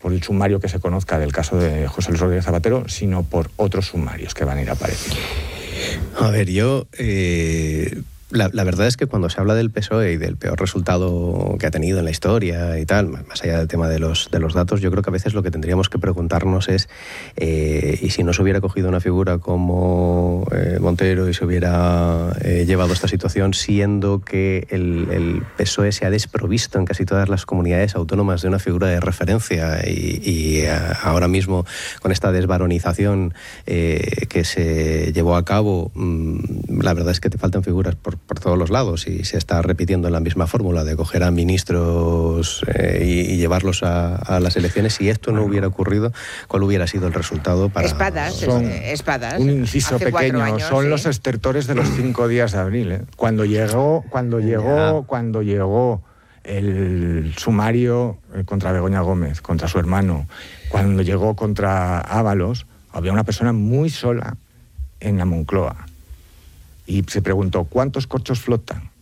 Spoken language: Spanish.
por el sumario que se conozca del caso de José Luis Rodríguez Zapatero, sino por otros sumarios que van a ir apareciendo. A ver, yo... La verdad es que cuando se habla del PSOE y del peor resultado que ha tenido en la historia y tal, más allá del tema de los datos, yo creo que a veces lo que tendríamos que preguntarnos es y si no se hubiera cogido una figura como Montero y se hubiera llevado esta situación, siendo que el PSOE se ha desprovisto en casi todas las comunidades autónomas de una figura de referencia y ahora mismo con esta desvaronización que se llevó a cabo, la verdad es que te faltan figuras por todos los lados y se está repitiendo la misma fórmula de coger a ministros y llevarlos a las elecciones. Si esto no hubiera ocurrido, ¿cuál hubiera sido el resultado para...? Espadas. Un inciso Hace pequeño, 4 años, son los estertores de los 5 días de abril. Cuando llegó el sumario contra Begoña Gómez, contra su hermano, cuando llegó contra Ábalos, había una persona muy sola en la Moncloa. Y se preguntó, ¿cuántos corchos flotan?